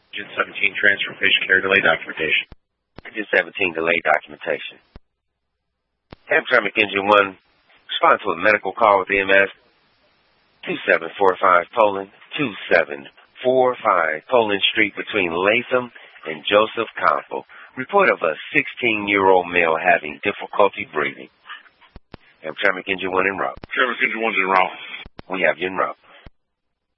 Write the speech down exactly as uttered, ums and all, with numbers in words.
Engine seventeen transfer patient care delay documentation. Engine seventeen delay documentation. Hamtramck Engine one, respond to a medical call with E M S. two seven four five Poland, two seven four five Poland Street between Latham and Joseph Campo. Report of a sixteen-year-old male having difficulty breathing. Hamtramck Engine one en route. Hamtramck Engine one's en route. We have you en route.